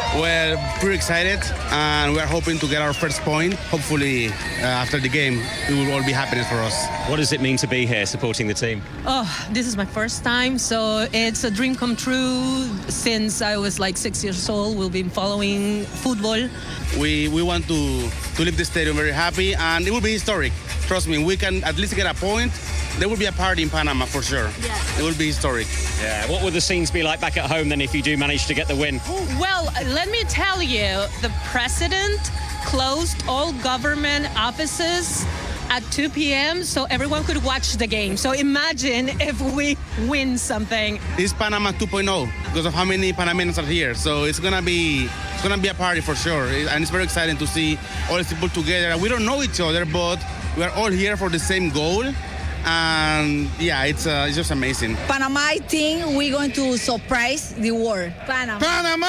We're pretty excited, and we're hoping to get our first point. Hopefully, after the game, it will all be happiness for us. What does it mean to be here supporting the team? Oh, this is my first time, so it's a dream come true. Since I was like 6 years old, we've been following football. We want to leave the stadium very happy, and it will be historic. Trust me, we can at least get a point. There will be a party in Panama for sure. Yeah. It will be historic. Yeah. What would the scenes be like back at home then if you do manage to get the win? Well, let me tell you, the president closed all government offices at 2 p.m. so everyone could watch the game. So imagine if we win something. It's Panama 2.0 because of how many Panamanians are here. So it's gonna be a party for sure, and it's very exciting to see all these people together. We don't know each other, but we are all here for the same goal. And yeah, it's just amazing. Panama, I think we're going to surprise the world. Panama!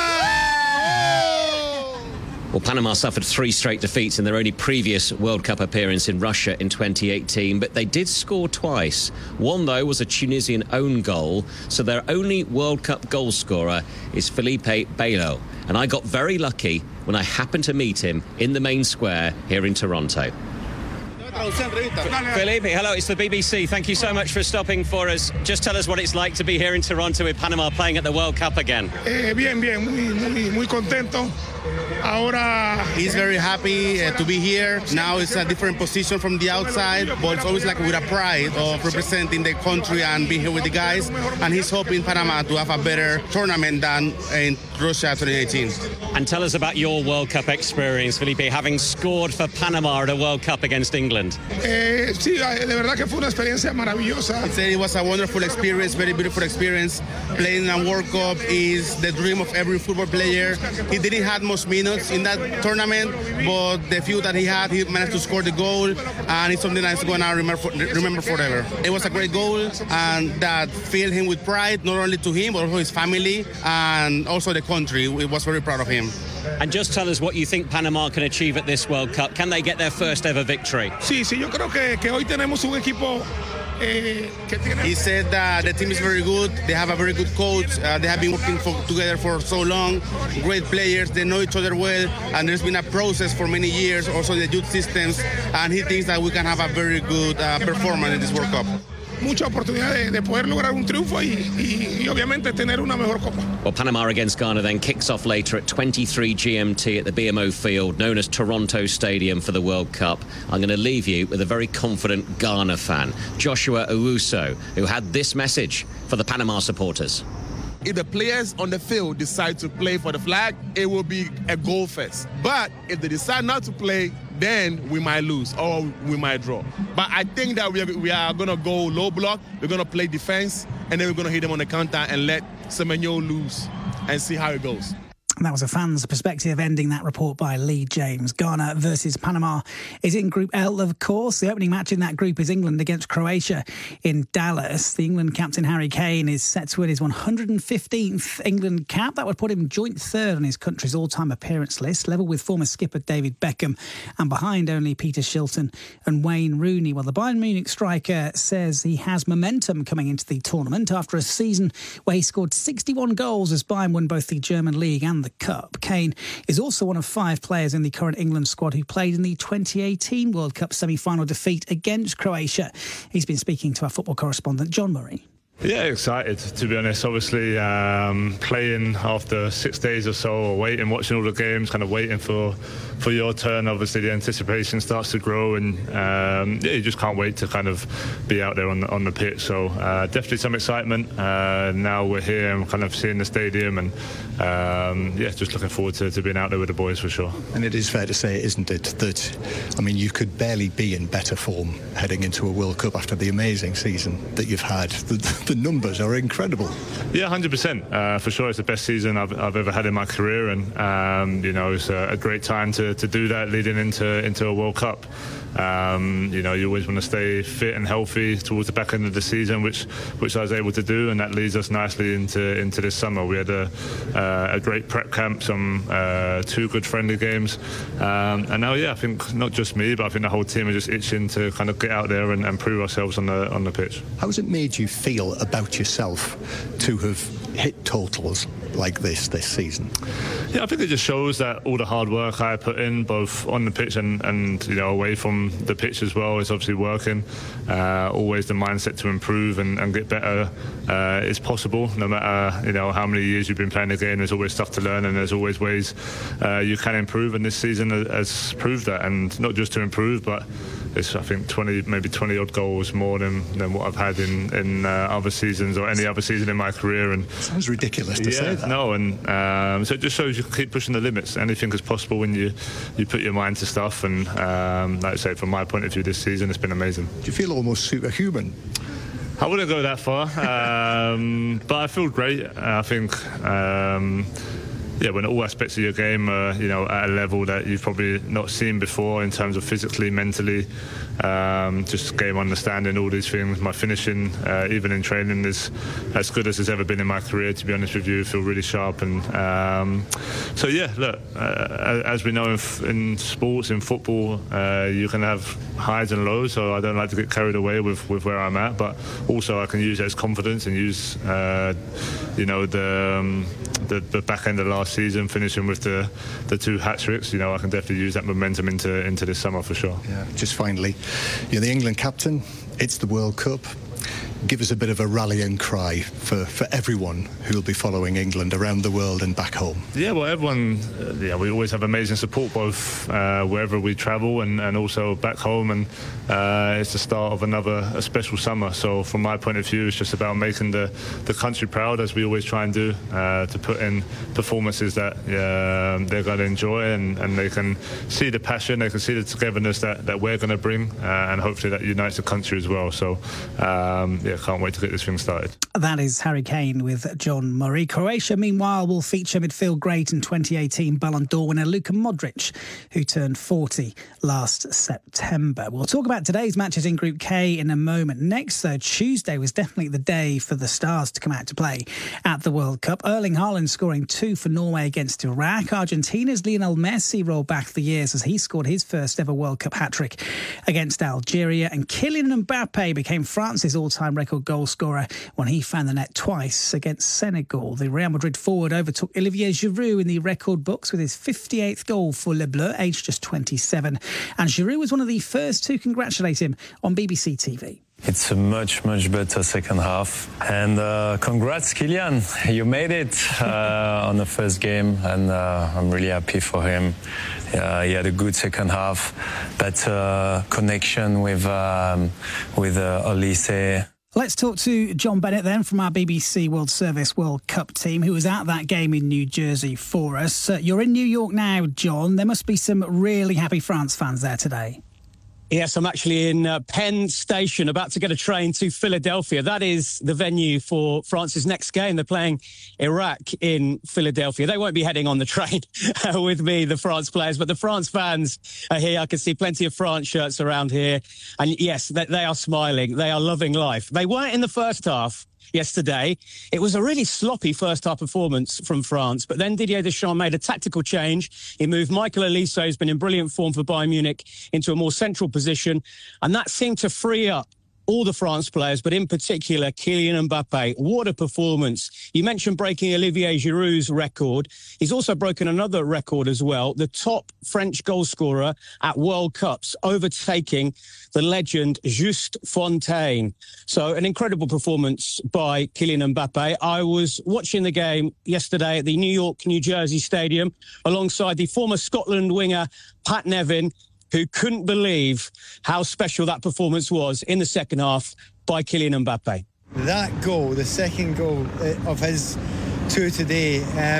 Well, Panama suffered 3 straight defeats in their only previous World Cup appearance in Russia in 2018, but they did score twice. One, though, was a Tunisian own goal, so their only World Cup goal scorer is Felipe Belo. And I got very lucky when I happened to meet him in the main square here in Toronto. Felipe, hello, it's the BBC. Thank you so much for stopping for us. Just tell us what it's like to be here in Toronto with Panama playing at the World Cup again. Muy contento. Ahora he's very happy to be here. Now it's a different position from the outside, but it's always like with a pride of representing the country and being here with the guys. And he's hoping Panama to have a better tournament than in Russia 2018. And tell us about your World Cup experience, Felipe, having scored for Panama at a World Cup against England. Sí, de verdad que fue una experiencia maravillosa. He said it was a wonderful experience, very beautiful experience. Playing in a World Cup is the dream of every football player. He didn't have much minutes in that tournament, but the few that he had, he managed to score the goal, and it's something that's going to remember forever. It was a great goal, and that filled him with pride, not only to him, but also his family, and also the country. We was very proud of him. And just tell us what you think Panama can achieve at this World Cup. Can they get their first ever victory? Sí, yo creo que hoy tenemos un equipo. He said that the team is very good. They have a very good coach. They have been working together for so long. Great players. They know each other well. And there's been a process for many years, also the youth systems. And he thinks that we can have a very good performance in this World Cup. Mucha oportunidad de poder lograr un triunfo y obviamente tener una mejor copa. Well, Panama against Ghana then kicks off later at 23 GMT at the BMO Field, known as Toronto Stadium for the World Cup. I'm going to leave you with a very confident Ghana fan, Joshua Owusu, who had this message for the Panama supporters. If the players on the field decide to play for the flag, it will be a goal fest. But if they decide not to play, then we might lose or we might draw. But I think that we are going to go low block, we're going to play defense, and then we're going to hit them on the counter and let Semenyo lose and see how it goes. And that was a fan's perspective, ending that report by Lee James. Ghana versus Panama is in Group L, of course. The opening match in that group is England against Croatia in Dallas. The England captain Harry Kane is set to win his 115th England cap. That would put him joint third on his country's all-time appearance list, level with former skipper David Beckham, and behind only Peter Shilton and Wayne Rooney. Well, the Bayern Munich striker says he has momentum coming into the tournament after a season where he scored 61 goals as Bayern won both the German League and the Cup. Kane is also one of 5 players in the current England squad who played in the 2018 World Cup semi-final defeat against Croatia. He's been speaking to our football correspondent John Murray. Yeah, excited, to be honest. Obviously, playing after 6 days or so, or waiting, watching all the games, kind of waiting for your turn. Obviously, the anticipation starts to grow, and you just can't wait to kind of be out there on the pitch. So definitely some excitement. Now we're here and kind of seeing the stadium, and just looking forward to being out there with the boys for sure. And it is fair to say, isn't it, that, I mean, you could barely be in better form heading into a World Cup after the amazing season that you've had. The numbers are incredible. Yeah, 100%. For sure, it's the best season I've ever had in my career, and it's a great time to do that leading into a World Cup. You always want to stay fit and healthy towards the back end of the season, which I was able to do, and that leads us nicely into this summer. We had a great prep camp, some 2 good friendly games, and now, I think not just me, but I think the whole team are just itching to kind of get out there and prove ourselves on the pitch. How has it made you feel about yourself to have hit totals like this season? Yeah, I think it just shows that all the hard work I put in, both on the pitch and you know, away from the pitch as well, is obviously working. Always the mindset to improve and get better is possible. No matter, you know, how many years you've been playing the game, there's always stuff to learn, and there's always ways you can improve. And this season has proved that, and not just to improve, but it's, I think, 20 odd goals more than what I've had in other seasons or any other season in my career. And sounds ridiculous to say that. No, and so it just shows you can keep pushing the limits. Anything is possible when you put your mind to stuff. And like I say, from my point of view, this season it's been amazing. Do you feel almost superhuman? I wouldn't go that far, but I feel great. I think. When all aspects of your game are, you know, at a level that you've probably not seen before in terms of physically, mentally, just game understanding, all these things. My finishing, even in training, is as good as it's ever been in my career, to be honest with you. I feel really sharp. And as we know in sports, in football, you can have highs and lows, so I don't like to get carried away with where I'm at, but also I can use it as confidence and use, the back end of last season, finishing with the 2 hat-tricks. You know, I can definitely use that momentum into this summer for sure. Yeah. Just finally, you're the England captain. It's the World Cup. Give us a bit of a rallying cry for everyone who will be following England around the world and back home. Yeah, well, everyone, we always have amazing support, both wherever we travel and also back home. And it's the start of a special summer. So from my point of view, it's just about making the country proud, as we always try and do, to put in performances that they're going to enjoy, and they can see the passion, they can see the togetherness that we're going to bring, and hopefully that unites the country as well. So, can't wait to get this thing started. That is Harry Kane with John Murray. Croatia, meanwhile, will feature midfield great and 2018 Ballon d'Or winner Luka Modric, who turned 40 last September. We'll talk about today's matches in Group K in a moment. Next, though, Tuesday was definitely the day for the stars to come out to play at the World Cup. Erling Haaland scoring 2 for Norway against Iraq. Argentina's Lionel Messi rolled back the years as he scored his first ever World Cup hat-trick against Algeria. And Kylian Mbappe became France's all-time record goal scorer when he found the net twice against Senegal. The Real Madrid forward overtook Olivier Giroud in the record books with his 58th goal for Le Bleu, aged just 27. And Giroud was one of the first to congratulate him on BBC TV. It's a much better second half. And congrats, Kylian. You made it on the first game, and I'm really happy for him. He had a good second half. That connection with Olise. Let's talk to John Bennett then from our BBC World Service World Cup team, who was at that game in New Jersey for us. You're in New York now, John. There must be some really happy France fans there today. Yes, I'm actually in Penn Station, about to get a train to Philadelphia. That is the venue for France's next game. They're playing Iraq in Philadelphia. They won't be heading on the train with me, the France players, but the France fans are here. I can see plenty of France shirts around here. And yes, they are smiling. They are loving life. They weren't in the first half yesterday. It was a really sloppy first half performance from France, but then Didier Deschamps made a tactical change. He moved Michael Olise, who's been in brilliant form for Bayern Munich, into a more central position, and that seemed to free up all the France players, but in particular Kylian Mbappe. What a performance. You mentioned breaking Olivier Giroud's record. He's also broken another record as well, the top French goal scorer at World Cups, overtaking the legend Just Fontaine. So an incredible performance by Kylian Mbappe. I was watching the game yesterday at the New York, New Jersey Stadium alongside the former Scotland winger Pat Nevin, who couldn't believe how special that performance was in the second half by Kylian Mbappe. That goal, the second goal of his tour today,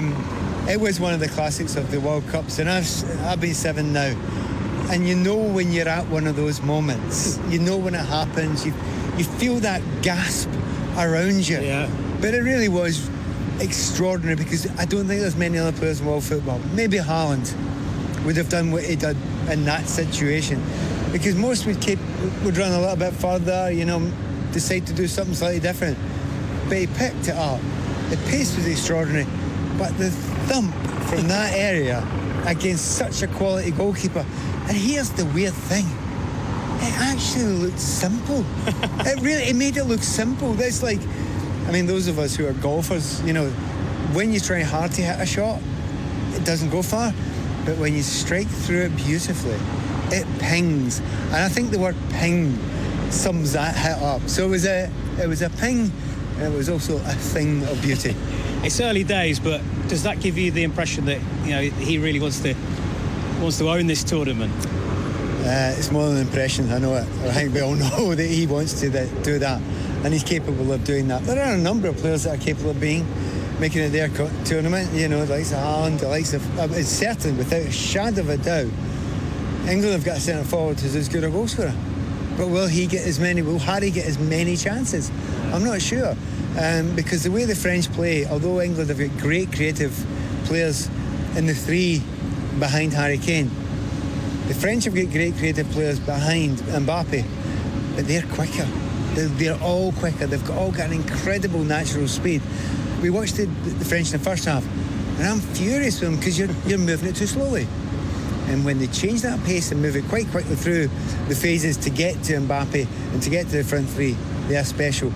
it was one of the classics of the World Cups, and I've been 7 now. And you know when you're at one of those moments, you know when it happens, you feel that gasp around you. Yeah. But it really was extraordinary, because I don't think there's many other players in world football. Maybe Haaland would have done what he did in that situation, because most would run a little bit further, decide to do something slightly different. But he picked it up. The pace was extraordinary, but the thump from that area against such a quality goalkeeper. And here's the weird thing. It actually looked simple. It made it look simple. That's like, those of us who are golfers, when you try hard to hit a shot, it doesn't go far. But when you strike through it beautifully, it pings. And I think the word ping sums that hit up. So it was a ping, and it was also a thing of beauty. It's early days, but does that give you the impression that he really wants to own this tournament? It's more than an impression. I know it. I think we all know that he wants to do that, and he's capable of doing that. There are a number of players that are capable of making it their tournament. The likes of Haaland, the likes of... It's certain, without a shadow of a doubt, England have got a centre forward who's as good a goal scorer. But will Harry get as many chances? I'm not sure. Because the way the French play, although England have got great creative players in the three behind Harry Kane, the French have got great creative players behind Mbappe, but they're quicker. They're all quicker. They've all got an incredible natural speed. We watched the French in the first half, and I'm furious with them because you're moving it too slowly. And when they change that pace and move it quite quickly through the phases to get to Mbappe and to get to the front three, they are special.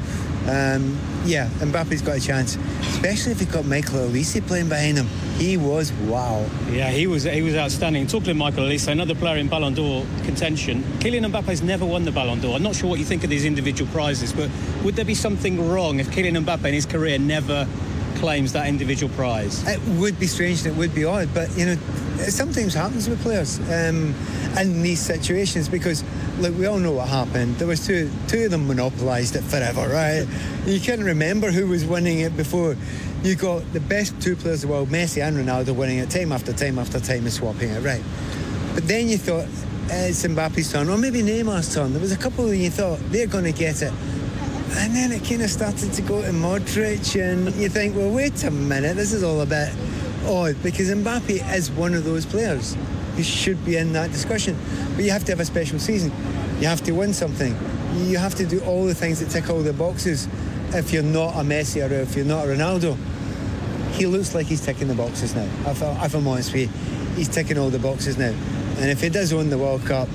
Mbappe's got a chance, especially if you've got Michael Olise playing behind him. He was wow. Yeah, he was outstanding. Talking of Michael Olise, another player in Ballon d'Or contention. Kylian Mbappe's never won the Ballon d'Or. I'm not sure what you think of these individual prizes, but would there be something wrong if Kylian Mbappe in his career never claims that individual prize? It would be strange and it would be odd, but it sometimes happens with players in these situations, because we all know what happened. There was two of them monopolised it forever, right? You can't remember who was winning it before. You got the best two players in the world, Messi and Ronaldo, winning it time after time after time and swapping it, right? But then you thought it's Mbappe's turn, or maybe Neymar's turn. There was a couple that you thought they're going to get it. And then it kind of started to go to Modric, and you think, well, wait a minute, this is all a bit odd, because Mbappe is one of those players who should be in that discussion. But you have to have a special season. You have to win something. You have to do all the things that tick all the boxes. If you're not a Messi or if you're not a Ronaldo, he looks like he's ticking the boxes now. If I'm honest with you, he's ticking all the boxes now. And if he does win the World Cup,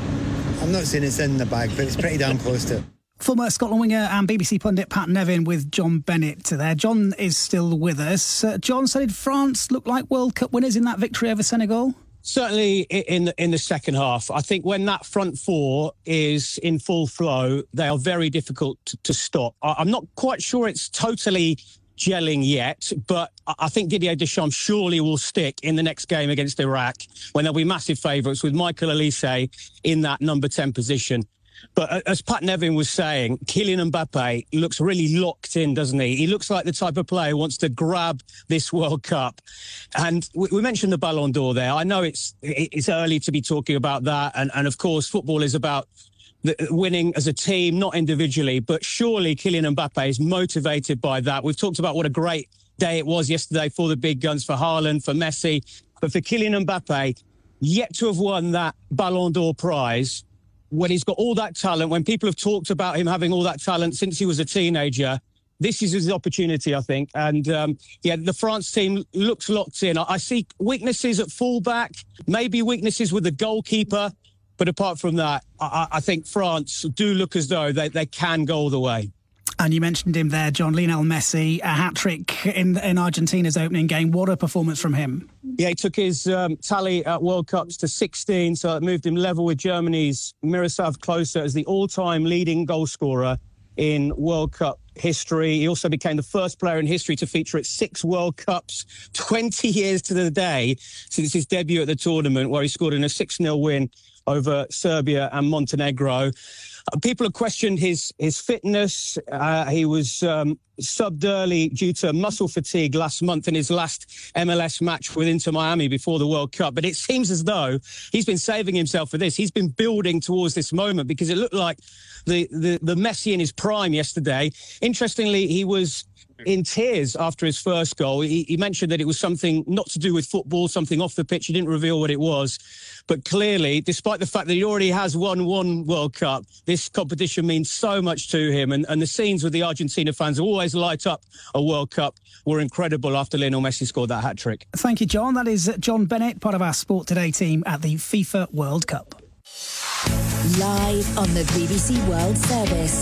I'm not saying it's in the bag, but it's pretty damn close to it. Former Scotland winger and BBC pundit Pat Nevin with John Bennett there. John is still with us. John, so did France look like World Cup winners in that victory over Senegal? Certainly in the second half. I think when that front four is in full flow, they are very difficult to stop. I'm not quite sure it's totally gelling yet, but I think Didier Deschamps surely will stick in the next game against Iraq when there'll be massive favourites with Michael Olise in that number 10 position. But as Pat Nevin was saying, Kylian Mbappe looks really locked in, doesn't he? He looks like the type of player who wants to grab this World Cup. And we mentioned the Ballon d'Or there. I know it's early to be talking about that. And of course, football is about winning as a team, not individually. But surely Kylian Mbappe is motivated by that. We've talked about what a great day it was yesterday for the big guns, for Haaland, for Messi. But for Kylian Mbappe, yet to have won that Ballon d'Or prize, when he's got all that talent, when people have talked about him having all that talent since he was a teenager, this is his opportunity, I think. And, the France team looks locked in. I see weaknesses at fullback, maybe weaknesses with the goalkeeper. But apart from that, I think France do look as though they can go all the way. And you mentioned him there, John, Lionel Messi, a hat-trick in Argentina's opening game. What a performance from him. Yeah, he took his tally at World Cups to 16, so it moved him level with Germany's Miroslav Klose as the all-time leading goal scorer in World Cup history. He also became the first player in history to feature at 6 World Cups, 20 years to the day since his debut at the tournament, where he scored in a 6-0 win over Serbia and Montenegro. People have questioned his fitness. He was subbed early due to muscle fatigue last month in his last MLS match with Inter Miami before the World Cup. But it seems as though he's been saving himself for this. He's been building towards this moment, because it looked like the Messi in his prime yesterday. Interestingly, he was in tears after his first goal. He mentioned that it was something not to do with football, something off the pitch. He didn't reveal what it was. But clearly, despite the fact that he already has won one World Cup, this competition means so much to him. And the scenes with the Argentina fans who always light up a World Cup were incredible after Lionel Messi scored that hat-trick. Thank you, John. That is John Bennett, part of our Sport Today team at the FIFA World Cup. Live on the BBC World Service,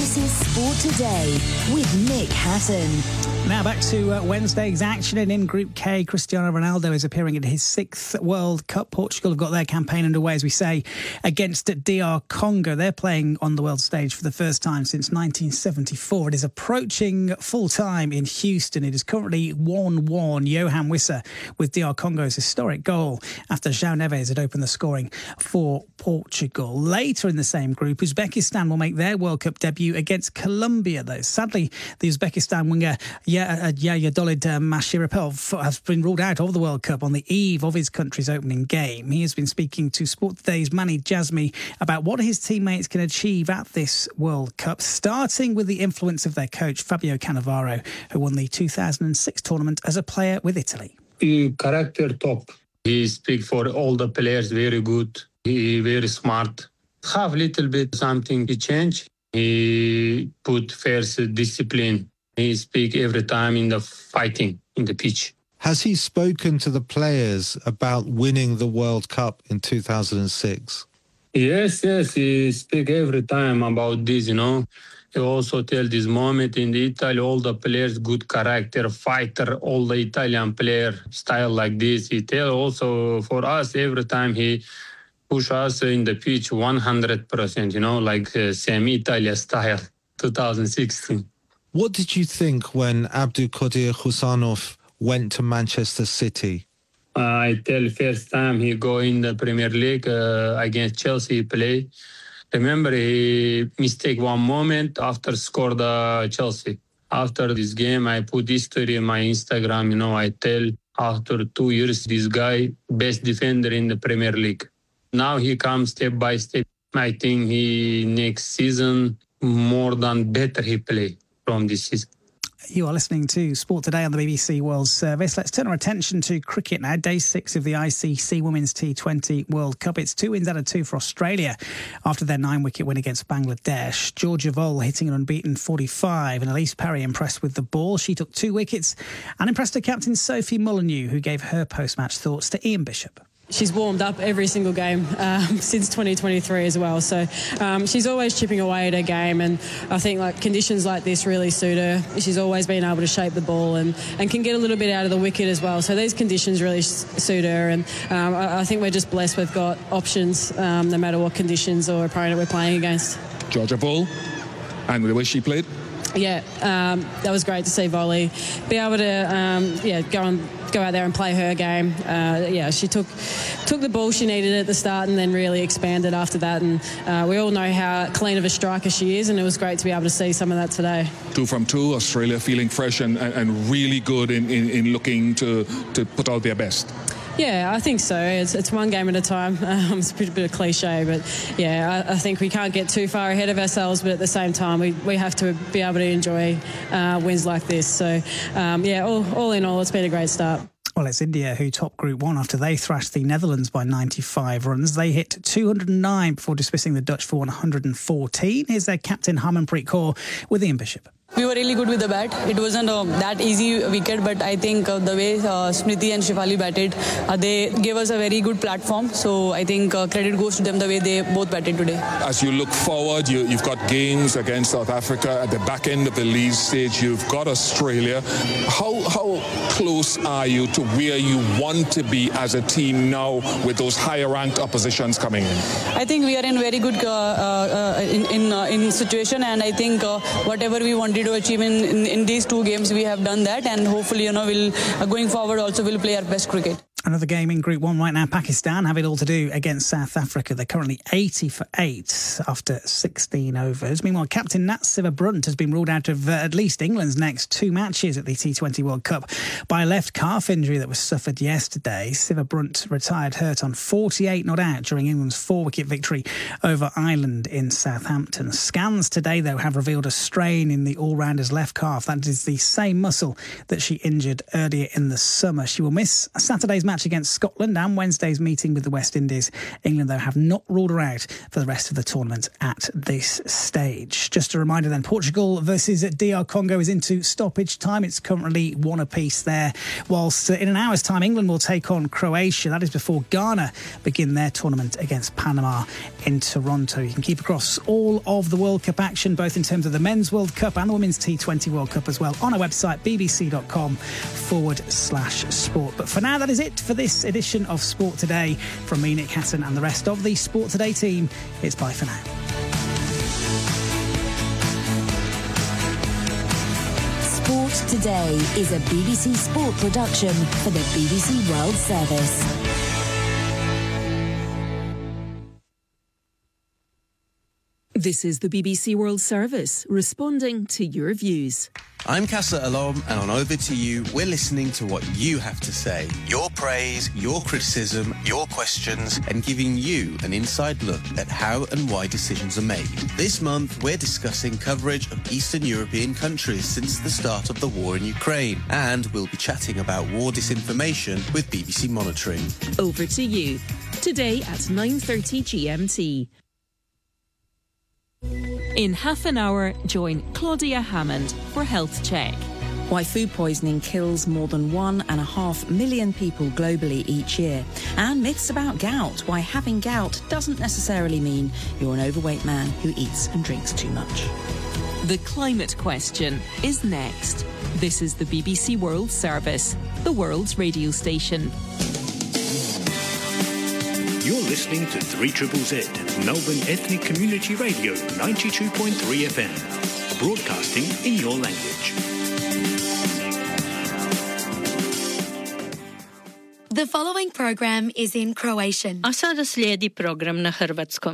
This is Sport Today with Nick Hatton. Now back to Wednesday's action, and in Group K, Cristiano Ronaldo is appearing in his 6th World Cup. Portugal have got their campaign underway, as we say, against DR Congo. They're playing on the world stage for the first time since 1974. It is approaching full-time in Houston. It is currently 1-1. Johan Wissa with DR Congo's historic goal after João Neves had opened the scoring for Portugal. Later in the same group, Uzbekistan will make their World Cup debut against Colombia, though. Sadly, the Uzbekistan winger Yadolid Mashirapov has been ruled out of the World Cup on the eve of his country's opening game. He has been speaking to Sport Today's Manny Jazmi about what his teammates can achieve at this World Cup, starting with the influence of their coach, Fabio Cannavaro, who won the 2006 tournament as a player with Italy. He character top. He speak for all the players very good. He very smart. Have little bit something to change. He put first discipline. He speak every time in the fighting, in the pitch. Has he spoken to the players about winning the World Cup in 2006? Yes, he speak every time about this, He also tell this moment in Italy, all the players, good character, fighter, all the Italian player style like this. He tell also for us every time he push us in the pitch 100%, like same Italia style, 2016. What did you think when Abdulkadir Husanov went to Manchester City? I tell first time he go in the Premier League against Chelsea play. Remember, he mistake one moment after scored Chelsea. After this game, I put history in my Instagram. I tell after 2 years, this guy best defender in the Premier League. Now he comes step by step. I think he next season more than better he play from this season. You are listening to Sport Today on the BBC World Service. Let's turn our attention to cricket now. Day 6 of the ICC Women's T20 World Cup. It's 2 wins out of 2 for Australia after their 9-wicket win against Bangladesh. Georgia Vole hitting an unbeaten 45, and Elise Perry impressed with the ball. She took 2 wickets and impressed her captain Sophie Molyneux, who gave her post-match thoughts to Ian Bishop. She's warmed up every single game since 2023 as well. So she's always chipping away at her game, and I think conditions like this really suit her. She's always been able to shape the ball and can get a little bit out of the wicket as well. So these conditions really suit her, and I think we're just blessed we've got options no matter what conditions or opponent we're playing against. Georgia Vole, and the way she played. Yeah, that was great to see Volley be able to go out there and play her game. She took the ball she needed at the start and then really expanded after that. And we all know how clean of a striker she is, and it was great to be able to see some of that today. 2 from 2, Australia feeling fresh and really good in looking to put out their best. Yeah, I think so. It's one game at a time. It's a bit of cliche, but yeah, I think we can't get too far ahead of ourselves, but at the same time, we have to be able to enjoy wins like this. So, all in all, it's been a great start. Well, it's India who topped Group 1 after they thrashed the Netherlands by 95 runs. They hit 209 before dismissing the Dutch for 114. Here's their captain, Harmanpreet Kaur, with Ian Bishop. We were really good with the bat. It wasn't that easy wicket, but I think the way Smriti and Shefali batted, they gave us a very good platform. So I think credit goes to them the way they both batted today. As you look forward, you've got games against South Africa at the back end of the league stage. You've got Australia. How close are you to where you want to be as a team now with those higher ranked oppositions coming in? I think we are in very good in situation, and I think whatever we wanted to achieve in these 2 games, we have done that, and hopefully, we'll going forward also we'll play our best cricket. Another game in Group 1 right now. Pakistan have it all to do against South Africa. They're currently 80 for 8 after 16 overs. Meanwhile, captain Nat Siva-Brunt has been ruled out of at least England's next 2 matches at the T20 World Cup by a left calf injury that was suffered yesterday. Siva-Brunt retired hurt on 48 not out during England's 4-wicket victory over Ireland in Southampton. Scans today, though, have revealed a strain in the all-rounder's left calf. That is the same muscle that she injured earlier in the summer. She will miss Saturday's match match against Scotland and Wednesday's meeting with the West Indies. England, though, have not ruled her out for the rest of the tournament at this stage. Just a reminder then, Portugal versus DR Congo is into stoppage time. It's currently 1 apiece there, whilst in an hour's time England will take on Croatia. That is before Ghana begin their tournament against Panama in Toronto. You can keep across all of the World Cup action, both in terms of the Men's World Cup and the Women's T20 World Cup as well, on our website bbc.com/sport. But for now, that is it for this edition of Sport Today. From me, Nick Hatton, and the rest of the Sport Today team, it's bye for now. Sport Today is a BBC Sport production for the BBC World Service. This is the BBC World Service, responding to your views. I'm Casa Alom, and on Over to You, we're listening to what you have to say. Your praise, your criticism, your questions, and giving you an inside look at how and why decisions are made. This month, we're discussing coverage of Eastern European countries since the start of the war in Ukraine, and we'll be chatting about war disinformation with BBC Monitoring. Over to You, today at 9:30 GMT. In half an hour, join Claudia Hammond for Health Check. Why food poisoning kills more than 1.5 million people globally each year. And myths about gout. Why having gout doesn't necessarily mean you're an overweight man who eats and drinks too much. The Climate Question is next. This is the BBC World Service, the world's radio station. You're listening to 3ZZZ, Melbourne Ethnic Community Radio, 92.3 FM, broadcasting in your language. The following program is in Croatian. A sada slijedi program na hrvatskom.